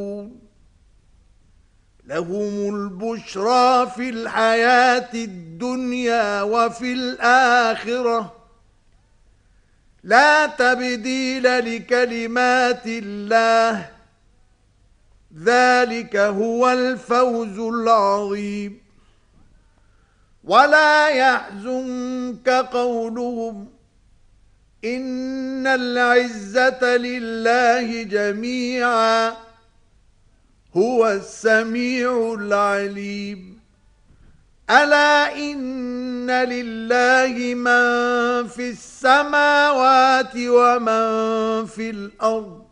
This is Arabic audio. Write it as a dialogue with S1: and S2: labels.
S1: لهم البشرى في الحياة الدنيا وفي الآخرة لا تبديل لكلمات الله ذلك هو الفوز العظيم ولا يحزنك قولهم إن العزة لله جميعا هو السميع العليم ألا إن لله من في السماوات ومن في الأرض